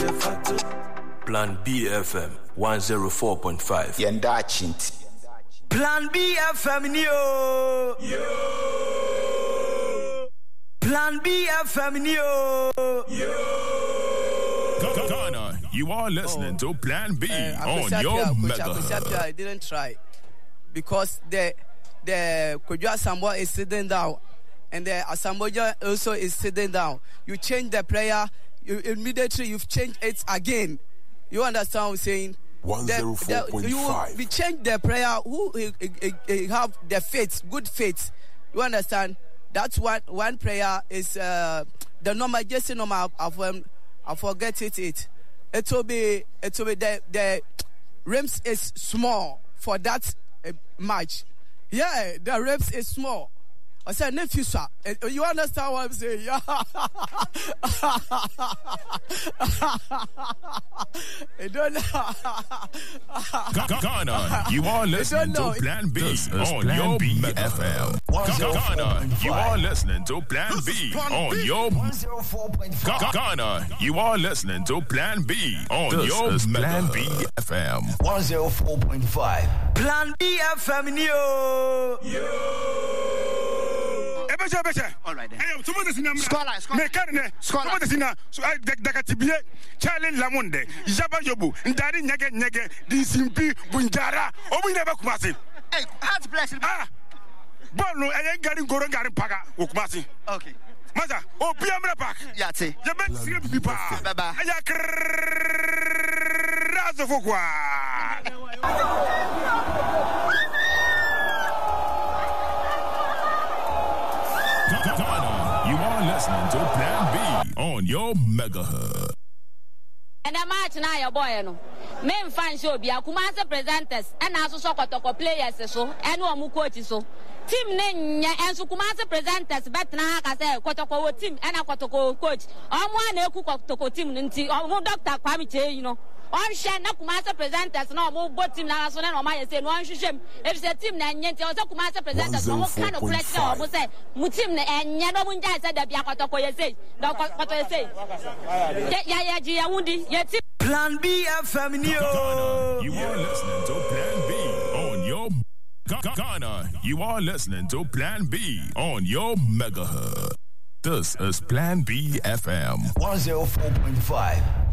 Plan B FM 104.5. Yenda Chinti. Plan B FM yo. Plan B FM yo. Ghana, you are listening to Plan B on your mega. I didn't try because the Kodwa Sambo is sitting down and the Asamboja also is sitting down. You change the prayer, you immediately you've changed it again. You understand what I'm saying? 104.5. We change the prayer. Who have the faith, good faith. You understand? That's one prayer is the normal. Just the normal. I forget it. It will be the rims is small for that match. Yeah, the rims is small. I said, nephew, sir. You understand what I'm saying? Yeah. Ghana, you are listening to Plan B on your BFM. Ghana, you are listening to Plan B on your Ghana, you are listening to Plan B on your Plan B FM 104.5. Plan B FM yo. All right then. Scholar. Charlie Lamonde, Jaba Yobu, Ndari Nyege, Disimpi, Bunjara, never Kumasi. Hey, how's blessing? Bono, I ain't getting Gorangarin Paga, Ukumasi. Okay. Mother, Piamra Park. Yati. Yaban Sipa. Baba. Razofogua. Ghana, you are listening to Plan B on your megahertz. And a match now, your boy, no. Main fan show be a Kumasi presenters and also Sokotoko players so and one coaches so. Team Nenya and Sukumasi presenters, but now I say Kotoko team and a Kotoko coach. I'm one Kotoko team and Dr. Kwame, you know. On share na Kumasi presenters no more both team na so na my say no one shame if the team na nyenti o so Kumasi presenters no kind of flex na o say mu team na enya no mun jai say da bia kotoko ye say da kotoko ye say ya ji ya wundi ye team Plan B FM you are listening to Plan B on your Ghana, you are listening to Plan B on your megahertz. This is Plan B FM 104.5.